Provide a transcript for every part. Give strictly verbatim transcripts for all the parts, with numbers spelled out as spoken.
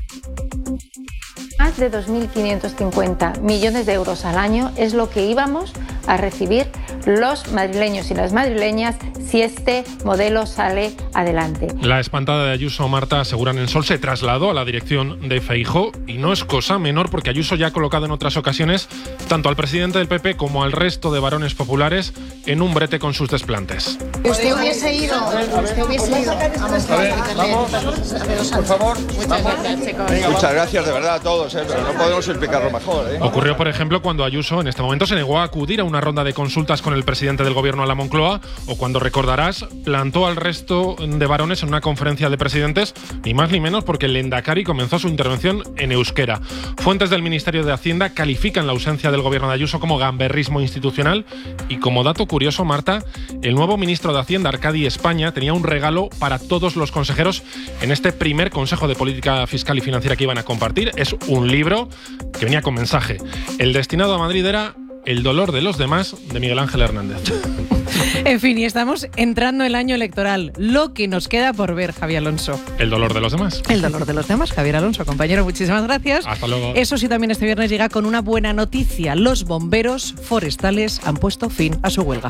Más de dos mil quinientos cincuenta millones de euros al año es lo que íbamos a recibir los madrileños y las madrileñas si este modelo sale adelante. La espantada de Ayuso, Marta, aseguran en Sol, se trasladó a la dirección de Feijóo y no es cosa menor porque Ayuso ya ha colocado en otras ocasiones tanto al presidente del P P como al resto de varones populares en un brete con sus desplantes. Usted hubiese ido, usted hubiese ido. Vamos, a ver, vamos, por favor. Muchas gracias, chicos. Muchas gracias de verdad a todos, ¿eh? Pero no podemos explicarlo mejor, ¿eh? Ocurrió, por ejemplo, cuando Ayuso en este momento se negó a acudir a una ronda de consultas con el presidente del gobierno a la Moncloa, o cuando, recordarás, plantó al resto de varones en una conferencia de presidentes, ni más ni menos porque el Lehendakari comenzó su intervención en euskera. Fuentes del Ministerio de Hacienda califican la ausencia del gobierno de Ayuso como gamberrismo institucional y, como dato curioso, Marta, el nuevo ministro de Hacienda, Arcadi España, tenía un regalo para todos los consejeros en este primer Consejo de Política Fiscal y Financiera que iban a compartir. Es un libro que venía con mensaje. El destinado a Madrid era El dolor de los demás, de Miguel Ángel Hernández. En fin, y estamos entrando el año electoral. Lo que nos queda por ver, Javier Alonso. El dolor de los demás. El dolor de los demás, Javier Alonso. Compañero, muchísimas gracias. Hasta luego. Eso sí, también este viernes llega con una buena noticia. Los bomberos forestales han puesto fin a su huelga.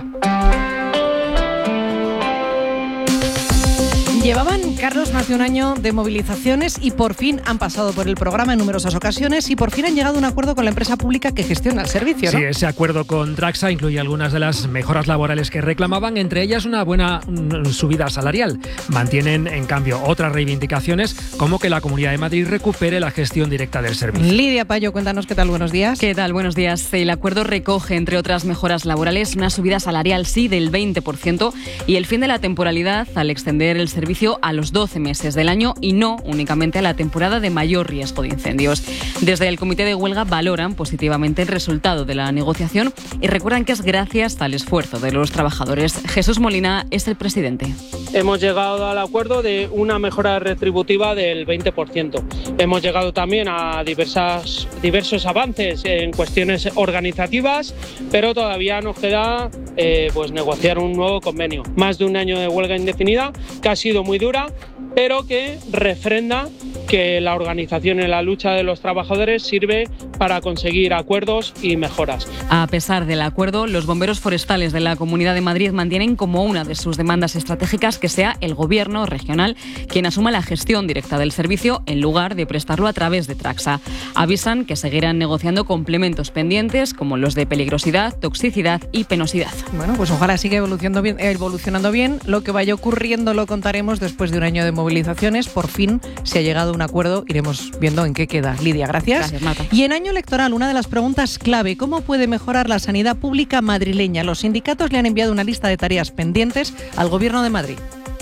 Llevaban, Carlos, más de un año de movilizaciones y por fin han pasado por el programa en numerosas ocasiones y por fin han llegado a un acuerdo con la empresa pública que gestiona el servicio, ¿no? Sí, ese acuerdo con Traxa incluye algunas de las mejoras laborales que reclamaban, entre ellas una buena subida salarial. Mantienen, en cambio, otras reivindicaciones, como que la Comunidad de Madrid recupere la gestión directa del servicio. Lidia Payo, cuéntanos qué tal, buenos días. ¿Qué tal? Buenos días. El acuerdo recoge, entre otras mejoras laborales, una subida salarial, sí, del veinte por ciento y el fin de la temporalidad al extender el servicio a los doce meses del año y no únicamente a la temporada de mayor riesgo de incendios. Desde el comité de huelga valoran positivamente el resultado de la negociación y recuerdan que es gracias al esfuerzo de los trabajadores. Jesús Molina es el presidente. Hemos llegado al acuerdo de una mejora retributiva del veinte por ciento. Hemos llegado también a diversas, diversos avances en cuestiones organizativas, pero todavía nos queda eh, pues negociar un nuevo convenio. Más de un año de huelga indefinida que ha sido muy dura, pero que refrenda que la organización en la lucha de los trabajadores sirve para conseguir acuerdos y mejoras. A pesar del acuerdo, los bomberos forestales de la Comunidad de Madrid mantienen como una de sus demandas estratégicas que sea el gobierno regional quien asuma la gestión directa del servicio en lugar de prestarlo a través de Traxa. Avisan que seguirán negociando complementos pendientes como los de peligrosidad, toxicidad y penosidad. Bueno, pues ojalá siga evolucionando bien, evolucionando bien. Lo que vaya ocurriendo lo contaremos después de un año de movilizaciones. Por fin se ha llegado a un acuerdo, iremos viendo en qué queda. Lidia, gracias. Gracias, Marta. Y en año electoral, una de las preguntas clave, ¿cómo puede mejorar la sanidad pública madrileña? Los sindicatos le han enviado una lista de tareas pendientes al Gobierno de Madrid.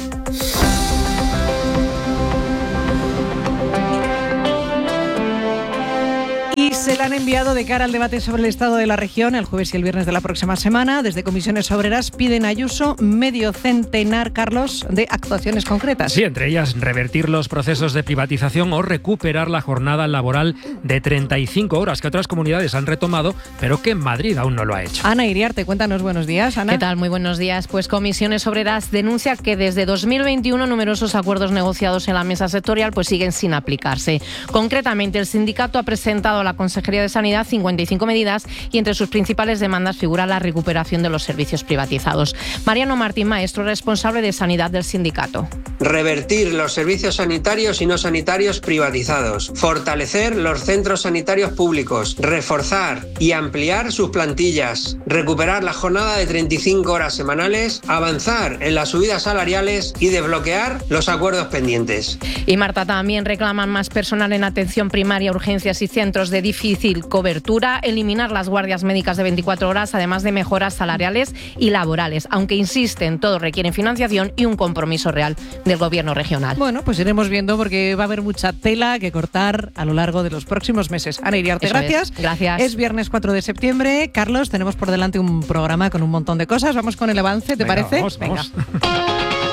Y se la han enviado de cara al debate sobre el estado de la región el jueves y el viernes de la próxima semana. Desde Comisiones Obreras piden a Ayuso medio centenar, Carlos, de actuaciones concretas. Sí, entre ellas revertir los procesos de privatización o recuperar la jornada laboral de treinta y cinco horas que otras comunidades han retomado, pero que en Madrid aún no lo ha hecho. Ana Iriarte, cuéntanos, buenos días, Ana. ¿Qué tal? Muy buenos días. Pues Comisiones Obreras denuncia que desde dos mil veintiuno numerosos acuerdos negociados en la mesa sectorial pues siguen sin aplicarse. Concretamente, el sindicato ha presentado a la Consejería de Sanidad cincuenta y cinco medidas y entre sus principales demandas figura la recuperación de los servicios privatizados. Mariano Martín Maestro, responsable de Sanidad del sindicato. Revertir los servicios sanitarios y no sanitarios privatizados. Fortalecer los centros sanitarios públicos. Reforzar y ampliar sus plantillas. Recuperar la jornada de treinta y cinco horas semanales. Avanzar en las subidas salariales y desbloquear los acuerdos pendientes. Y Marta, también reclaman más personal en atención primaria, urgencias y centros de difícil cobertura, eliminar las guardias médicas de veinticuatro horas, además de mejoras salariales y laborales. Aunque insisten, todo requiere financiación y un compromiso real del gobierno regional. Bueno, pues iremos viendo porque va a haber mucha tela que cortar a lo largo de los próximos meses. Ana Iriarte, gracias. Es. Gracias. Es viernes cuatro de septiembre. Carlos, tenemos por delante un programa con un montón de cosas. Vamos con el avance, ¿te Venga, parece? Vamos, Venga. Vamos.